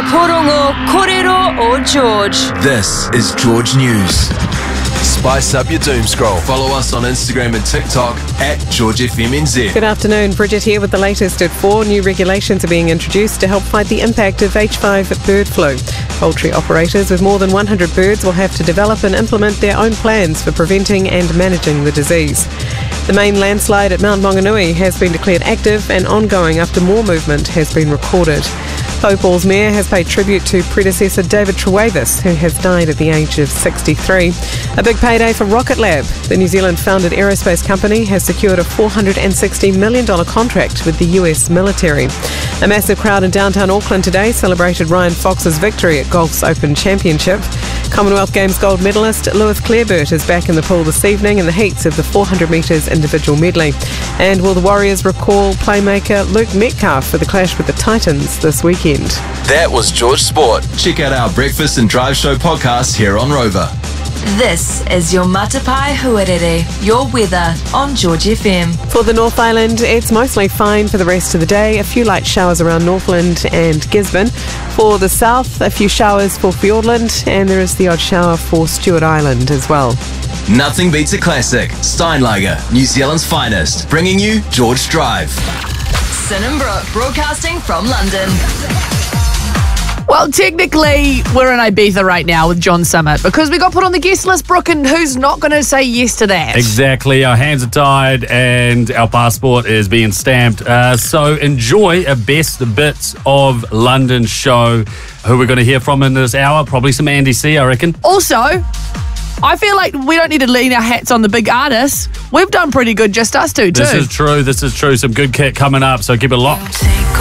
Raporongo Kōrero o George. This is George News. Spice up your doom scroll. Follow us on Instagram and TikTok at GeorgeFMNZ. Good afternoon, Bridget here with the latest at 4. New regulations are being introduced to help fight the impact of H5 bird flu. Poultry operators with more than 100 birds will have to develop and implement their own plans for preventing and managing the disease. The main landslide at Mount Maunganui has been declared active and ongoing after more movement has been recorded. Taupo's mayor has paid tribute to predecessor David Trewavas, who has died at the age of 63. A big payday for Rocket Lab. The New Zealand-founded aerospace company has secured a $460 million contract with the US military. A massive crowd in downtown Auckland today celebrated Ryan Fox's victory at Golf's Open Championship. Commonwealth Games gold medalist Lewis Clareburt is back in the pool this evening in the heats of the 400 metres individual medley. And will the Warriors recall playmaker Luke Metcalf for the clash with the Titans this weekend? That was George Sport. Check out our Breakfast and Drive Show podcast here on Rover. This is your Matapai Huarere, your weather on George FM. For the North Island, it's mostly fine for the rest of the day. A few light showers around Northland and Gisborne. For the south, a few showers for Fiordland, and there is the odd shower for Stewart Island as well. Nothing beats a classic. Steinlager, New Zealand's finest, bringing you George Drive. Sin and Brooke, broadcasting from London. Well, technically, we're in Ibiza right now with John Summit because we got put on the guest list, Brooke, and who's not going to say yes to that? Exactly. Our hands are tied and our passport is being stamped. So enjoy a best bits of London show. Who we're going to hear from in this hour? Probably some Andy C, I reckon. Also, I feel like we don't need to lean our hats on the big artists. We've done pretty good, just us two, too. This is true. Some good kit coming up, so keep it locked.